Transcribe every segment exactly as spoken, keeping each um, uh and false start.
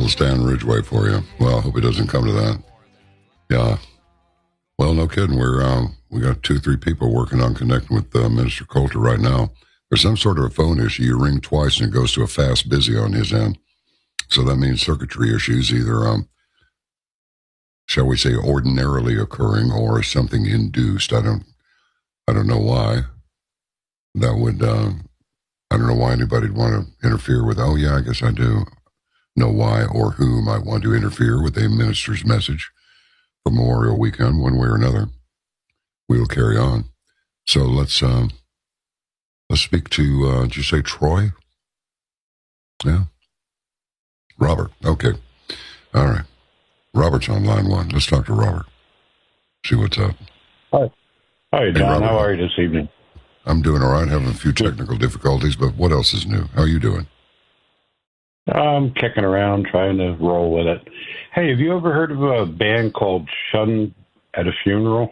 little Stan Ridgway for you. Well, I hope it doesn't come to that. Yeah. Well, no kidding. We're um, we got two, three people working on connecting with uh, Minister Coulter right now. There's some sort of a phone issue. You ring twice and it goes to a fast busy on his end. So that means circuitry issues, either, um, shall we say, ordinarily occurring or something induced. I don't, I don't know why. That would, uh, I don't know why anybody'd want to interfere with. Oh yeah, I guess I do know why or who might want to interfere with a minister's message for Memorial Weekend, one way or another. We will carry on. So let's uh, let's speak to. Uh, did you say Troy? Yeah, Robert. Okay, all right. Robert's on line one. Let's talk to Robert. See what's up. Hi, hi, John. Hey, Robert, how are you this evening? I'm doing all right. Having a few technical difficulties, but what else is new? How are you doing? I'm kicking around, trying to roll with it. Hey, have you ever heard of a band called Shun at a Funeral?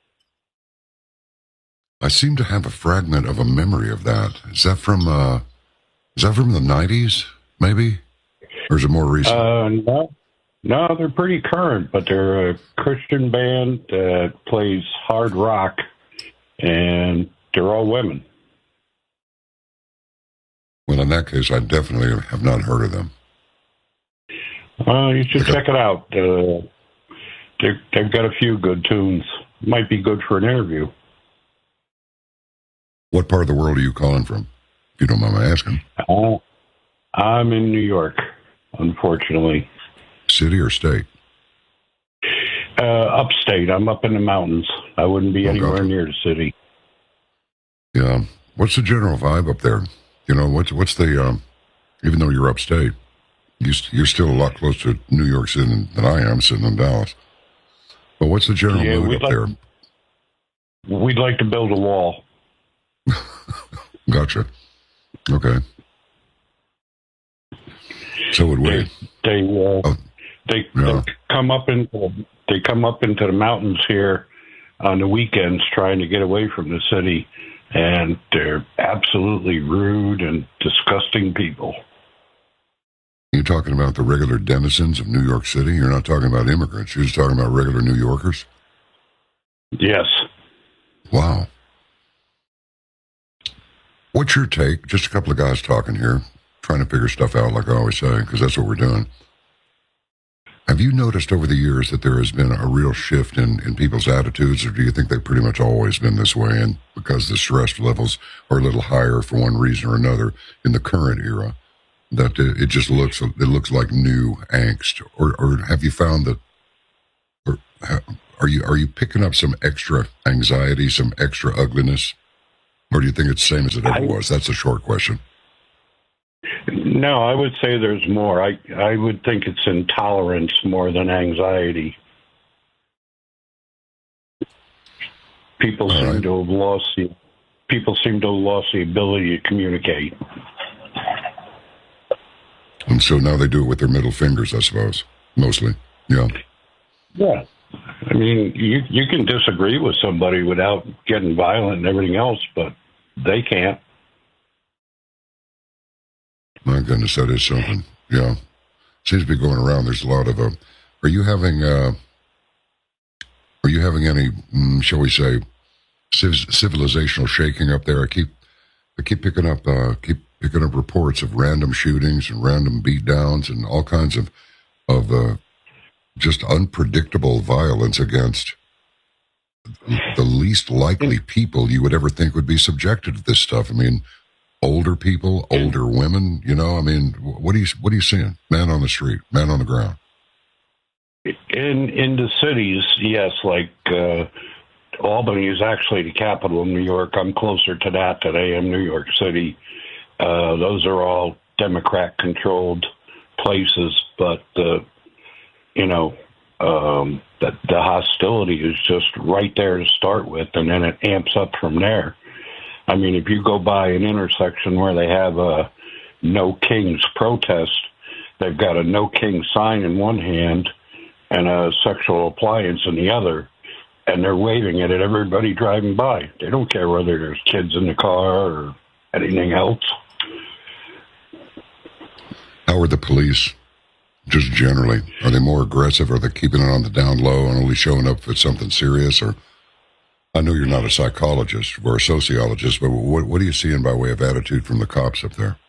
I seem to have a fragment of a memory of that. Is that from? Uh, is that from the nineties? Maybe, or is it more recent? Uh, no, no, they're pretty current, but they're a Christian band that plays hard rock, and they're all women. Well, in that case, I definitely have not heard of them. Uh, you should Okay. check it out. Uh, they've, they've got a few good tunes. Might be good for an interview. What part of the world are you calling from, if you don't mind my asking? Uh, I'm in New York, unfortunately. City or state? Uh, upstate. I'm up in the mountains. I wouldn't be Oh, anywhere gotcha. near the city. Yeah. What's the general vibe up there? You know, what's what's the, um, even though you're upstate, you, you're still a lot closer to New York City than, than I am, sitting in Dallas. But what's the general Yeah, mood we'd up like- there? We'd like to build a wall. Gotcha. Okay. So would we. They they, uh, Oh, they, yeah. they come up into they come up into the mountains here on the weekends, trying to get away from the city, and they're absolutely rude and disgusting people. You're talking about the regular denizens of New York City? You're not talking about immigrants. You're just talking about regular New Yorkers? Yes. Wow. What's your take? Just a couple of guys talking here, trying to figure stuff out, like I always say, because that's what we're doing. Have you noticed over the years that there has been a real shift in, in people's attitudes, or do you think they've pretty much always been this way, and because the stress levels are a little higher for one reason or another in the current era, that it, it just looks it looks like new angst? Or, or have you found that, or are you are you picking up some extra anxiety, some extra ugliness? Or do you think it's the same as it ever I- was? That's a short question. No, I would say there's more. I I would think it's intolerance more than anxiety. People All seem right. to have lost the people seem to have lost the ability to communicate. And so now they do it with their middle fingers, I suppose, mostly. Yeah. Yeah. I mean, you you can disagree with somebody without getting violent and everything else, but they can't. My goodness, that is something. Yeah. Seems to be going around. There's a lot of, uh, are you having, uh, are you having any, mm, shall we say, civ- civilizational shaking up there? I keep, I keep picking up, uh, keep picking up reports of random shootings and random beatdowns and all kinds of, of, uh, just unpredictable violence against the least likely people you would ever think would be subjected to this stuff. I mean, older people, older women, you know, I mean, what are you, what are you seeing? Man on the street, man on the ground. In in the cities, yes, like uh, Albany is actually the capital of New York. I'm closer to that than I am New York City. Uh, those are all Democrat-controlled places, but uh, you know, um, the, the hostility is just right there to start with, and then it amps up from there. I mean, if you go by an intersection where they have a No Kings protest, they've got a No King sign in one hand and a sexual appliance in the other, and they're waving it at everybody driving by. They don't care whether there's kids in the car or anything else. How are the police Just generally, are they more aggressive? Are they keeping it on the down low and only showing up if it's something serious? Or I know you're not a psychologist or a sociologist, but what what are you seeing by way of attitude from the cops up there?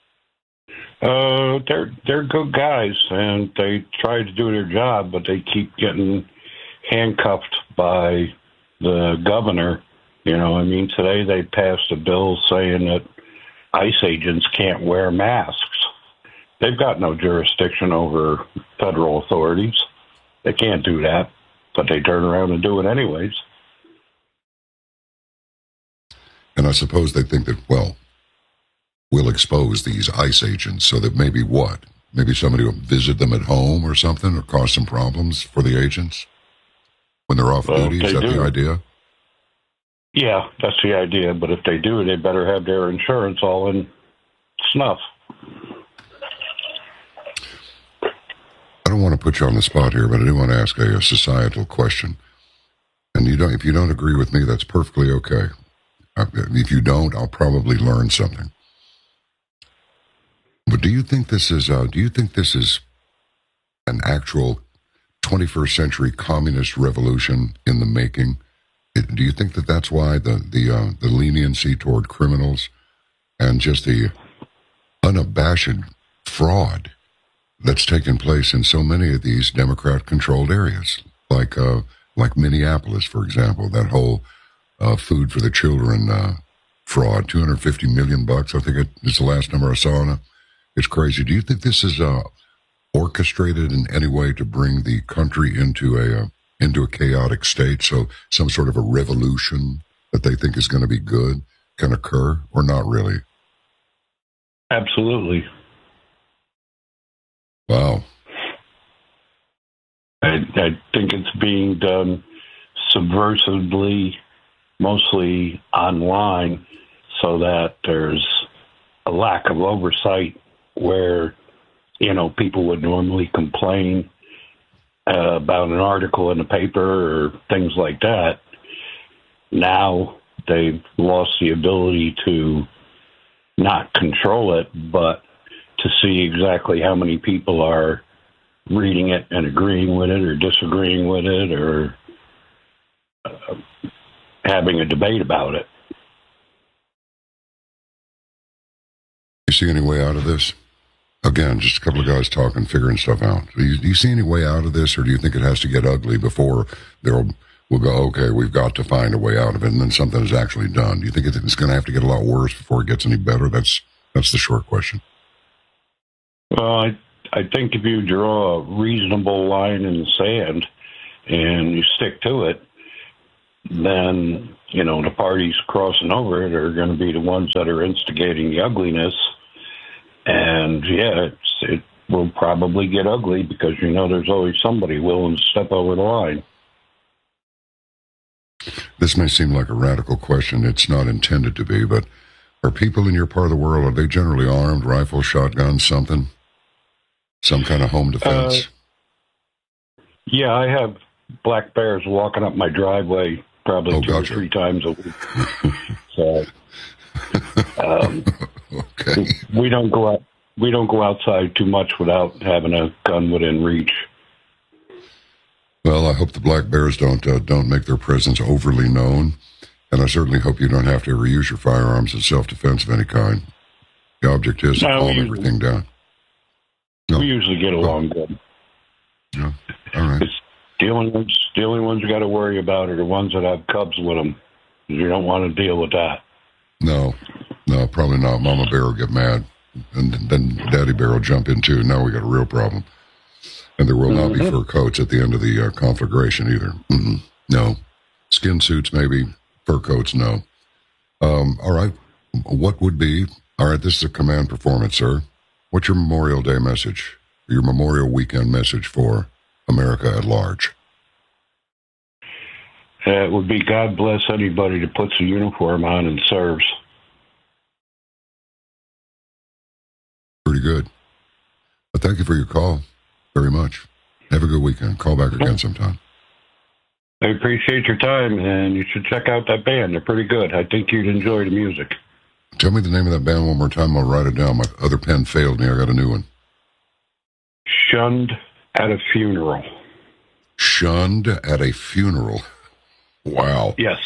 Uh, they're they're good guys, and they try to do their job, but they keep getting handcuffed by the governor. You know, I mean, today they passed a bill saying that ICE agents can't wear masks. They've got no jurisdiction over federal authorities. They can't do that, but they turn around and do it anyways. And I suppose they think that, well, we'll expose these ICE agents so that maybe what? Maybe somebody will visit them at home or something or cause some problems for the agents when they're off well, duty? Is that do. the idea? Yeah, that's the idea. But if they do, they better have their insurance all in snuff. I don't want to put you on the spot here, but I do want to ask a, a societal question. And you don't, if you don't agree with me, that's perfectly okay. If you don't, I'll probably learn something. But do you think this is? Uh, do you think this is an actual twenty-first century communist revolution in the making? It, do you think that that's why the the uh, the leniency toward criminals and just the unabashed fraud that's taken place in so many of these Democrat-controlled areas, like uh, like Minneapolis, for example, that whole uh, food for the children uh, fraud, two hundred fifty million bucks, I think it is the last number I saw on it. It's crazy. Do you think this is uh, orchestrated in any way to bring the country into a uh, into a chaotic state, so some sort of a revolution that they think is going to be good can occur, or not really? Absolutely. Wow. I, I think it's being done subversively, mostly online, so that there's a lack of oversight where, you know, people would normally complain uh, about an article in the paper or things like that. Now they've lost the ability to not control it, but to see exactly how many people are reading it and agreeing with it or disagreeing with it or uh, having a debate about it. You see any way out of this? Again, just a couple of guys talking, figuring stuff out. Do you, do you see any way out of this, or do you think it has to get ugly before they'll we'll go, okay, we've got to find a way out of it, and then something is actually done? Do you think it's going to have to get a lot worse before it gets any better? That's that's the short question. Well, I, I think if you draw a reasonable line in the sand and you stick to it, then, you know, the parties crossing over it are going to be the ones that are instigating the ugliness. And, yeah, it's, it will probably get ugly because, you know, there's always somebody willing to step over the line. This may seem like a radical question. It's not intended to be, but are people in your part of the world, are they generally armed, rifle, shotgun, something? Some kind of home defense? Uh, yeah, I have black bears walking up my driveway probably oh, two gotcha. or three times a week. So um, okay. we don't go out. We don't go outside too much without having a gun within reach. Well, I hope the black bears don't uh, don't make their presence overly known, and I certainly hope you don't have to ever use your firearms in self-defense of any kind. The object is to no, calm usually, everything down. No. We usually get along oh. good. Yeah. All right. It's the only ones, the only ones you got to worry about are the ones that have cubs with them. You don't want to deal with that. No, no, probably not. Mama bear will get mad, and then Daddy bear will jump in too. Now we got a real problem. And there will not be fur coats at the end of the uh, conflagration either. Mm-hmm. No. Skin suits, maybe. Fur coats, no. Um, all right. What would be, all right, this is a command performance, sir. What's your Memorial Day message, your Memorial Weekend message for America at large? Uh, it would be God bless anybody that puts a uniform on and serves. Pretty good. But thank you for your call very much. Have a good weekend. Call back again sometime. I appreciate your time, and you should check out that band. They're pretty good. I think you'd enjoy the music. Tell me the name of that band one more time. I'll write it down. My other pen failed me. I got a new one. Shunned at a funeral. Shunned at a funeral. Wow. Yes.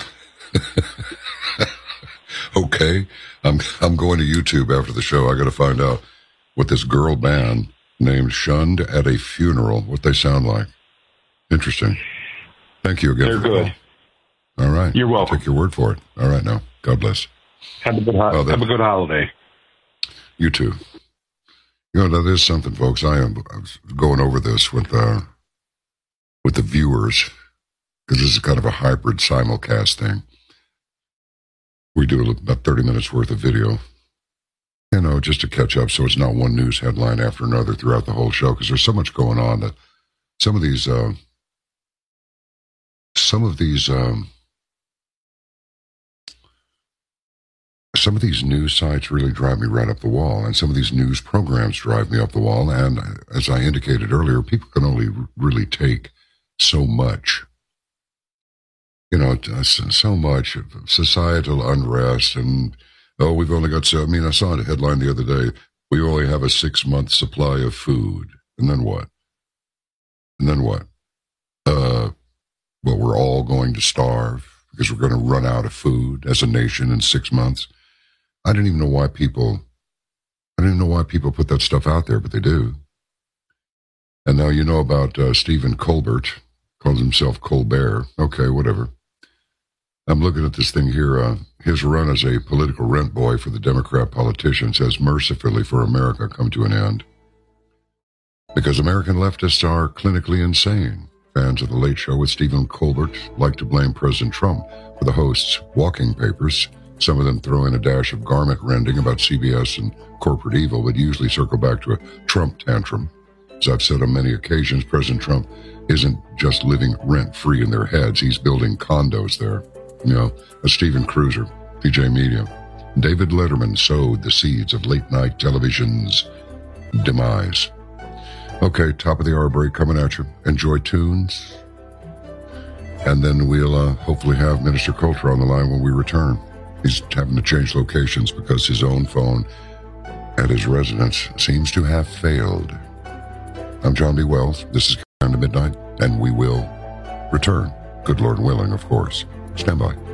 Okay. I'm I'm going to YouTube after the show. I got to find out what this girl band named Shunned at a Funeral, what they sound like. Interesting. Thank you again. They're for good. The All right. You're welcome. I'll take your word for it. All right now. God bless. Have a good, ho- well, that, have a good holiday. You too. You know, that is something, folks. I am I was going over this with uh, with the viewers, because this is kind of a hybrid simulcast thing. We do about thirty minutes worth of video, you know, just to catch up, so it's not one news headline after another throughout the whole show, because there's so much going on that some of these, uh, some of these, um, some of these news sites really drive me right up the wall, and some of these news programs drive me up the wall. And as I indicated earlier, people can only really take so much. You know, so much of societal unrest, and oh, we've only got so. I mean, I saw a headline the other day. We only have a six-month supply of food, and then what? And then what? Uh, well, we're all going to starve because we're going to run out of food as a nation in six months. I didn't even know why people. I didn't know why people put that stuff out there, but they do. And now you know about uh, Stephen Colbert. Calls himself Colbert. Okay, whatever. I'm looking at this thing here. Uh, his run as a political rent boy for the Democrat politicians has mercifully for America come to an end. Because American leftists are clinically insane. Fans of The Late Show with Stephen Colbert like to blame President Trump for the host's walking papers. Some of them throw in a dash of garment rending about C B S and corporate evil, but usually circle back to a Trump tantrum. As I've said on many occasions, President Trump isn't just living rent-free in their heads. He's building condos there. You know, a Stephen Cruiser, P J Media. David Letterman sowed the seeds of late-night television's demise. Okay, top of the hour break coming at you. Enjoy tunes. And then we'll uh, hopefully have Minister Coulter on the line when we return. He's having to change locations because his own phone at his residence seems to have failed. I'm John B. Wells. This is Countdown to Midnight, and we will return. Good Lord willing, of course. Stand by.